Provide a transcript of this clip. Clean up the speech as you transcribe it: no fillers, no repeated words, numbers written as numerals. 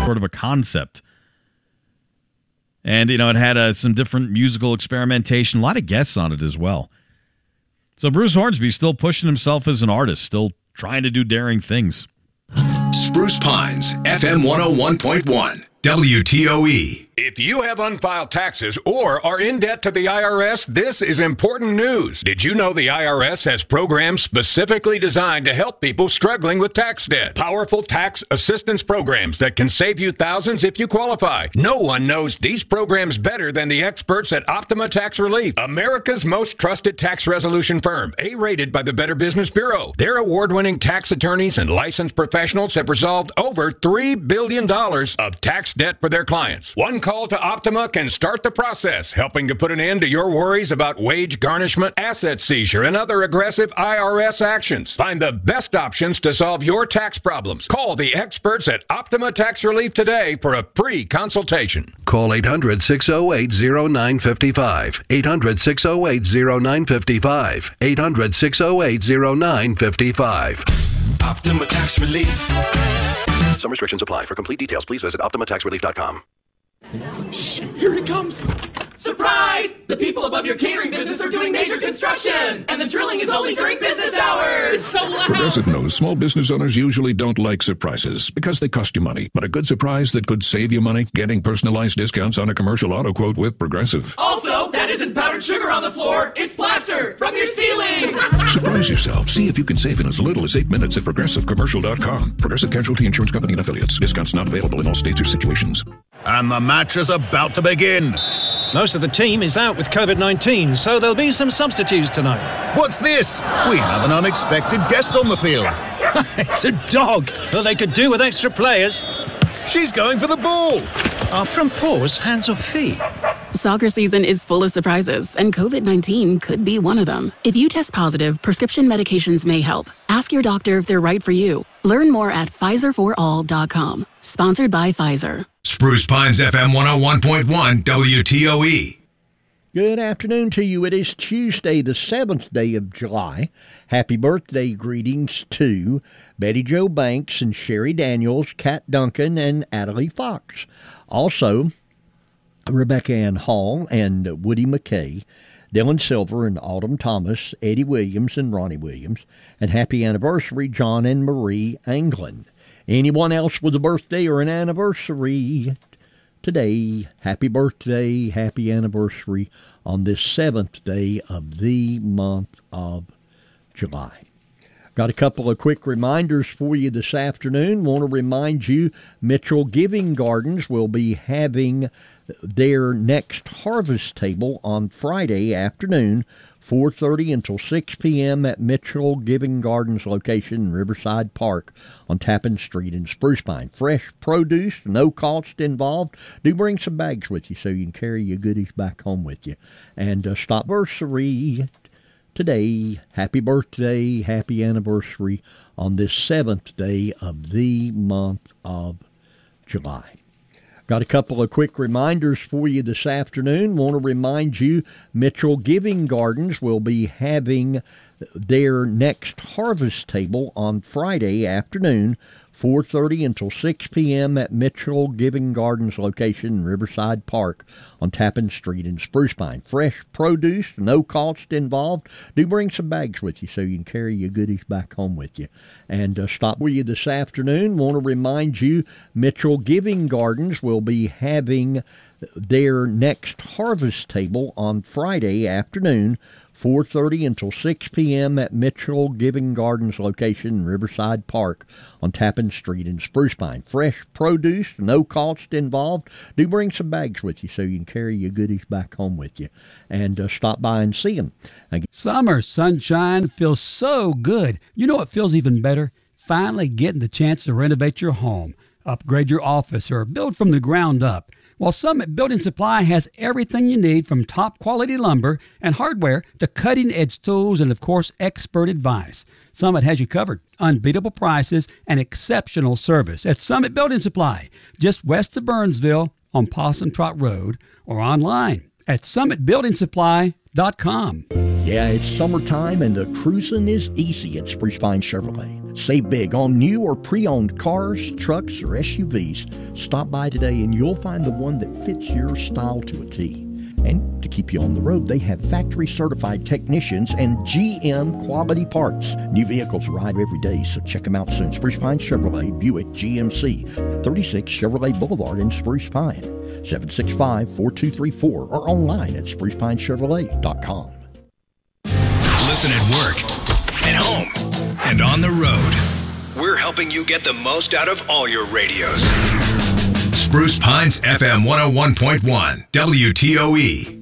sort of a concept. And, it had some different musical experimentation, a lot of guests on it as well. So Bruce Hornsby still pushing himself as an artist, still trying to do daring things. Spruce Pines, FM 101.1. WTOE. If you have unfiled taxes or are in debt to the IRS, this is important news. Did you know the IRS has programs specifically designed to help people struggling with tax debt? Powerful tax assistance programs that can save you thousands if you qualify. No one knows these programs better than the experts at Optima Tax Relief, America's most trusted tax resolution firm, A-rated by the Better Business Bureau. Their award-winning tax attorneys and licensed professionals have resolved over $3 billion of tax debt for their clients. One call to Optima can start the process, helping to put an end to your worries about wage garnishment, asset seizure, and other aggressive IRS actions. Find the best options to solve your tax problems. Call the experts at Optima Tax Relief today for a free consultation. Call 800-608-0955. 800-608-0955. 800-608-0955. Optima Tax Relief. Some restrictions apply. For complete details, please visit OptimaTaxRelief.com. Shh, here it comes. Surprise! The people above your catering business are doing major construction, and the drilling is only during business hours. It's so loud. Progressive knows small business owners usually don't like surprises because they cost you money. But a good surprise that could save you money, getting personalized discounts on a commercial auto quote with Progressive. Also, that isn't powdered sugar on the floor. It's plaster from your ceiling. Surprise yourself. See if you can save in as little as 8 minutes at ProgressiveCommercial.com. Progressive Casualty Insurance Company and Affiliates. Discounts not available in all states or situations. And the match is about to begin. Most of the team is out with COVID-19, so there'll be some substitutes tonight. What's this? We have an unexpected guest on the field. It's a dog. Well, they could do with extra players. She's going for the ball. Are front paws hands or feet? Soccer season is full of surprises, and COVID-19 could be one of them. If you test positive, prescription medications may help. Ask your doctor if they're right for you. Learn more at PfizerForAll.com. Sponsored by Pfizer. Spruce Pines FM 101.1 WTOE. Good afternoon to you. It is Tuesday, the 7th day of July. Happy birthday greetings to Betty Jo Banks and Sherry Daniels, Kat Duncan, and Adelie Fox. Also, Rebecca Ann Hall and Woody McKay, Dylan Silver and Autumn Thomas, Eddie Williams and Ronnie Williams, and happy anniversary, John and Marie Anglin. Anyone else with a birthday or an anniversary today, happy birthday, happy anniversary on this 7th day of the month of July. Got a couple of quick reminders for you this afternoon. Want to remind you Mitchell Giving Gardens will be having their next harvest table on Friday afternoon, 4:30 until 6 p.m. at Mitchell Giving Gardens location in Riverside Park on Tappan Street in Spruce Pine. Fresh produce, no cost involved. Do bring some bags with you so you can carry your goodies back home with you. And stopversary today. Happy birthday, happy anniversary on this 7th day of the month of July. Got a couple of quick reminders for you this afternoon. Want to remind you Mitchell Giving Gardens will be having their next harvest table on Friday afternoon, 4:30 until 6 p.m. at Mitchell Giving Gardens location in Riverside Park on Tappan Street in Spruce Pine. Fresh produce, no cost involved. Do bring some bags with you so you can carry your goodies back home with you. And stop with you this afternoon. Want to remind you Mitchell Giving Gardens will be having their next harvest table on Friday afternoon, 4:30 until 6 p.m. at Mitchell Giving Gardens location in Riverside Park on Tappan Street in Spruce Pine. Fresh produce, no cost involved. Do bring some bags with you so you can carry your goodies back home with you. And stop by and see them. Summer sunshine feels so good. You know what feels even better? Finally getting the chance to renovate your home, upgrade your office, or build from the ground up. Well, Summit Building Supply has everything you need from top-quality lumber and hardware to cutting-edge tools and, of course, expert advice. Summit has you covered. Unbeatable prices and exceptional service at Summit Building Supply, just west of Burnsville on Possum Trot Road, or online at summitbuildingsupply.com. Yeah, it's summertime and the cruising is easy at Spruce Pine Chevrolet. Save big on new or pre-owned cars, trucks, or SUVs. Stop by today and you'll find the one that fits your style to a T. And to keep you on the road, they have factory-certified technicians and GM quality parts. New vehicles arrive every day, so check them out soon. Spruce Pine Chevrolet, Buick GMC, 36 Chevrolet Boulevard in Spruce Pine, 765-4234, or online at sprucePineChevrolet.com. Listen at work, at home, and on the road. We're helping you get the most out of all your radios. Spruce Pines FM 101.1 WTOE.